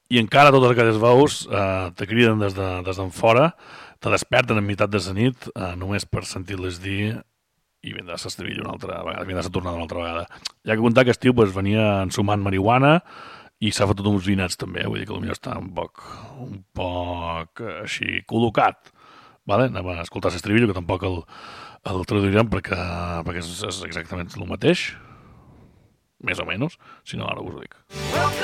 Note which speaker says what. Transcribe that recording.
Speaker 1: i encara totes aquelles veus te criden des d'en fora, te desperten en meitat de la nit només per sentir-les dir i vindrà l'estribillo una altra vegada, vindrà la tornada una altra vegada. Hi ha que comptar que el tio pues, venia ensumant marihuana i s'ha fotut uns vinats també, vull dir que potser està un poc així col·locat. Vale? Anem a escoltar l'estribillo, que tampoc el traduirem perquè és exactament el mateix, més o menys, si no ara us ho dic.